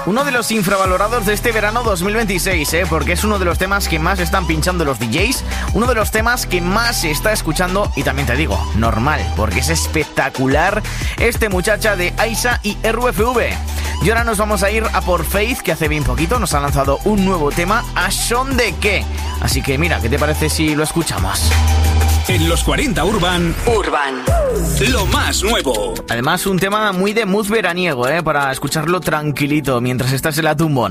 Uno de los infravalorados de este verano 2026, porque es uno de los temas que más están pinchando los DJs, uno de los temas que más se está escuchando, y también te digo, normal, porque es espectacular este muchacha de Aisa y RUFV. Y ahora nos vamos a ir a por Faith, que hace bien poquito nos ha lanzado un nuevo tema, ¿a son de qué? Así que mira, ¿qué te parece si lo escuchamos? En los 40 Urban, lo más nuevo. Además, un tema muy de mood veraniego, para escucharlo tranquilito mientras estás en la tumbona.